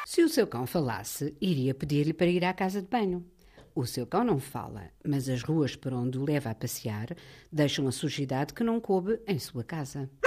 Se o seu cão falasse, iria pedir-lhe para ir à casa de banho. O seu cão não fala, mas as ruas por onde o leva a passear deixam a sujidade que não coube em sua casa.